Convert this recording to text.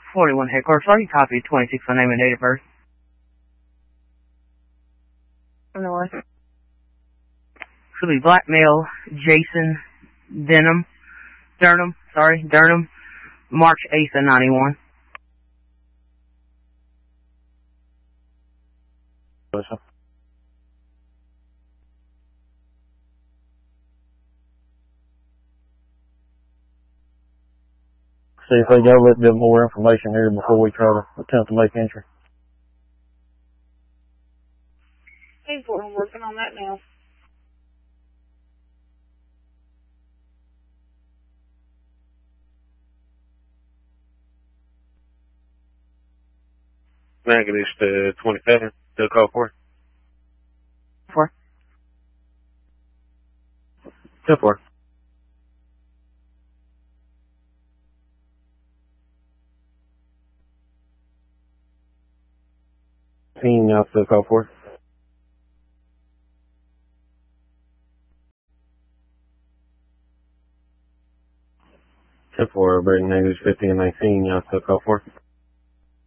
41 headquarters. Are you copy 26 on name and date of birth? North. Should be black male Jason Durham, March 8th of 91. Listen. See if they got a little bit more information here before we try to attempt to make entry. Hey, I'm working on that now. Manganese 27, still call for. 4. 10-4. Now still call for. 10-4, breaking negative 50 and 19, now still call for.